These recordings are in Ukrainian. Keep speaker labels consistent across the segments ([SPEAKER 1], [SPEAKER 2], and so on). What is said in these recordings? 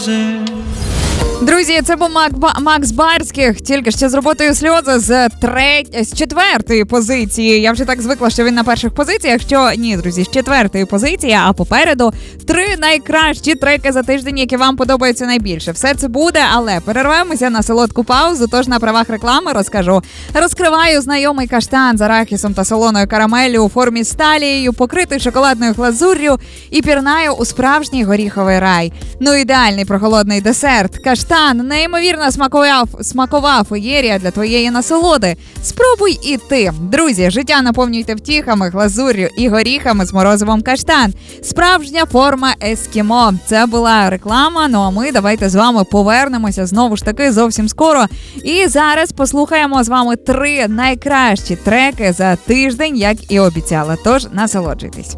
[SPEAKER 1] Друзі, це був Макс Барських, тільки ще з роботою «Сльози» з четвертої позиції. Я вже так звикла, що він на перших позиціях, що ні, друзі, з четвертої позиції, а попереду 3 найкращі треки за тиждень, які вам подобаються найбільше. Все це буде, але перервемося на солодку паузу, тож на правах реклами розкажу. Розкриваю знайомий каштан з арахісом та солоною карамеллю у формі з талією, покритий шоколадною глазур'ю і пірнаю у справжній горіховий рай. Ну, ідеальний прохолодний десерт. Каштан – неймовірно смакова феєрія для твоєї насолоди. Спробуй і ти. Друзі, життя наповнюйте втіхами, глазур'ю і горіхами з морозивом каштан. Справжня форма ескімо. Це була реклама, ну а ми давайте з вами повернемося знову ж таки зовсім скоро. І зараз послухаємо з вами 3 найкращі треки за тиждень, як і обіцяла. Тож насолоджуйтесь.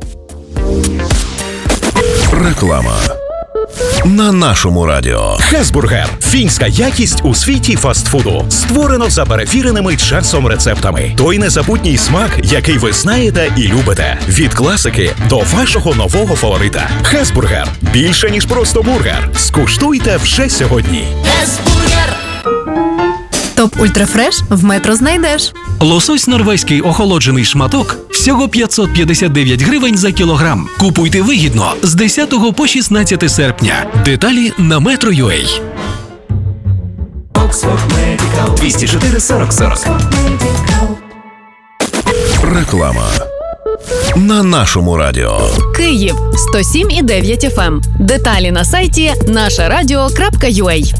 [SPEAKER 2] Реклама. На нашому радіо.
[SPEAKER 3] Хесбургер. Фінська якість у світі фастфуду. Створено за перевіреними часом рецептами. Той незабутній смак, який ви знаєте і любите. Від класики до вашого нового фаворита. Хесбургер. Більше, ніж просто бургер. Скуштуйте вже сьогодні.
[SPEAKER 4] Хесбургер.
[SPEAKER 5] Топ Ультрафреш в Метро знайдеш.
[SPEAKER 6] Лосось норвезький охолоджений шматок всього 559 гривень за кілограм. Купуйте вигідно з 10 по 16 серпня. Деталі на Metro.ua.
[SPEAKER 3] 204 40 40.
[SPEAKER 2] Реклама. На нашому радіо.
[SPEAKER 5] Київ 107,9 FM. Деталі на сайті нашарадіо.ua.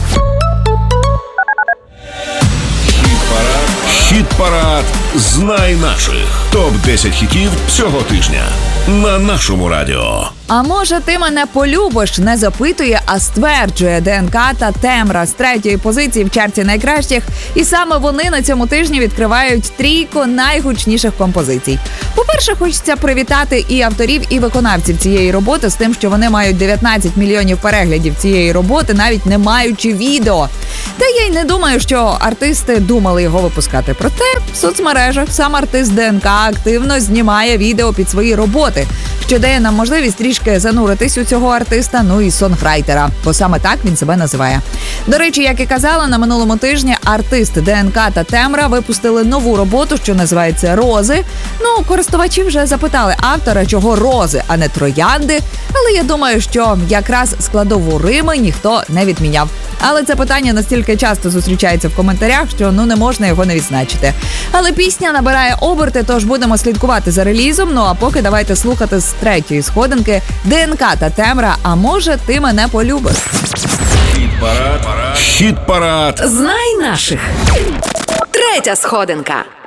[SPEAKER 2] Хіт-парад «Знай наших». Топ-10 хітів цього тижня. На нашому радіо.
[SPEAKER 1] А може ти мене полюбиш, не запитує, а стверджує ДНК та Тембра з 3-ї позиції в чарті найкращих. І саме вони на цьому тижні відкривають трійку найгучніших композицій. По-перше, хочеться привітати і авторів, і виконавців цієї роботи з тим, що вони мають 19 мільйонів переглядів цієї роботи, навіть не маючи відео. Та я й не думаю, що артисти думали його випускати. Проте в соцмережах сам артист ДНК активно знімає відео під свої роботи, що дає нам можливість трішки зануритись у цього артиста, ну і сонграйтера, бо саме так він себе називає. До речі, як і казала, на минулому тижні артист ДНК та Тембра випустили нову роботу, що називається «Рози». Ну, користувачі вже запитали автора, чого рози, а не троянди, але я думаю, що якраз складову рими ніхто не відміняв. Але це питання настільки часто зустрічається в коментарях, що не можна його не відзначити. Але пісня набирає оберти, тож будемо слідкувати за релізом. Ну а поки давайте слухати з 3-ї сходинки ДНК та Тембра «А може ти мене полюбиш».
[SPEAKER 2] Хіт-парад.
[SPEAKER 5] Знай наших. 3-я сходинка.